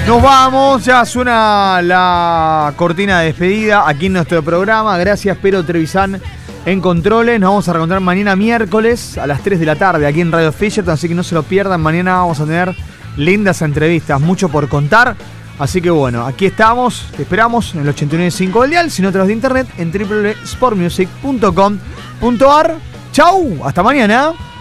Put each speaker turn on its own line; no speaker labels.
Nos vamos, ya suena la cortina de despedida aquí en nuestro programa. Gracias, Pero Trevisan en controles. Nos vamos a reencontrar mañana miércoles a las 3 de la tarde aquí en Radio Fisher, así que no se lo pierdan. Mañana vamos a tener lindas entrevistas, mucho por contar. Así que bueno, aquí estamos, te esperamos en el 89.5 del dial, sino a través de internet en www.sportmusic.com.ar. Chau, hasta mañana.